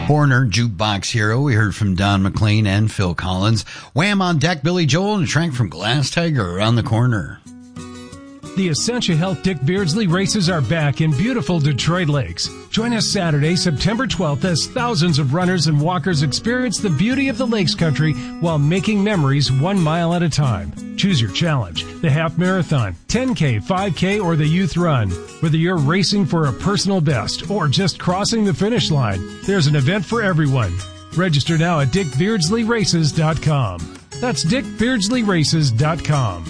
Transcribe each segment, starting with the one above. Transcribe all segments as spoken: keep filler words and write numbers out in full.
Horner, Jukebox Hero. We heard from Don McLean and Phil Collins. Wham on deck, Billy Joel, and a track from Glass Tiger, Around the Corner. The Essentia Health Dick Beardsley races are back in beautiful Detroit Lakes. Join us Saturday, September twelfth, as thousands of runners and walkers experience the beauty of the Lakes Country while making memories one mile at a time. Choose your challenge, the half marathon, ten K, five K, or the youth run. Whether you're racing for a personal best or just crossing the finish line, there's an event for everyone. Register now at dick beardsley races dot com. That's dick beardsley races dot com.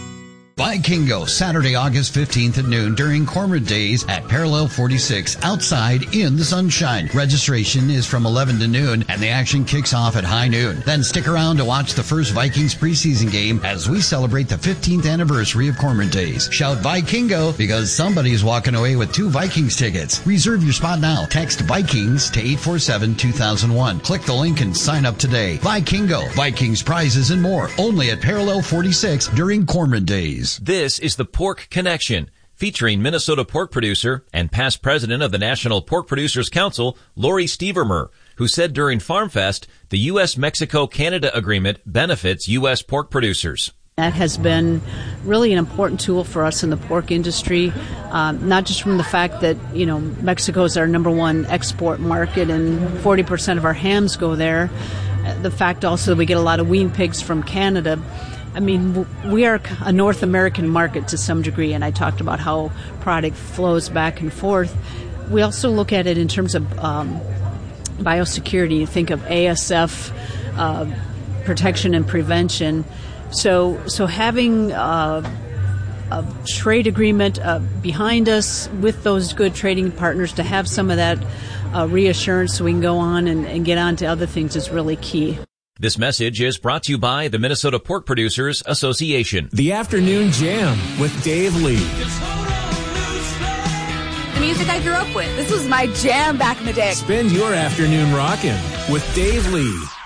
Vikingo, Saturday, August fifteenth at noon during Cormorant Days at Parallel forty-six, outside in the sunshine. Registration is from eleven to noon, and the action kicks off at high noon. Then stick around to watch the first Vikings preseason game as we celebrate the fifteenth anniversary of Cormorant Days. Shout Vikingo because somebody's walking away with two Vikings tickets. Reserve your spot now. Text Vikings to eight four seven, two thousand one. Click the link and sign up today. Vikingo, Vikings prizes and more, only at Parallel forty-six during Cormorant Days. This is the Pork Connection, featuring Minnesota pork producer and past president of the National Pork Producers Council, Lori Stevermer, who said during FarmFest, the U S Mexico Canada agreement benefits U S pork producers. That has been really an important tool for us in the pork industry, um, not just from the fact that, you know, Mexico is our number one export market and forty percent of our hams go there. The fact also that we get a lot of wean pigs from Canada. I mean, we are a North American market to some degree, and I talked about how product flows back and forth. We also look at it in terms of um, biosecurity. You think of A S F, uh, protection and prevention. So, so having uh, a trade agreement uh, behind us with those good trading partners to have some of that uh, reassurance so we can go on and, and get on to other things is really key. This message is brought to you by the Minnesota Pork Producers Association. The Afternoon Jam with Dave Lee. The music I grew up with. This was my jam back in the day. Spend your afternoon rocking with Dave Lee.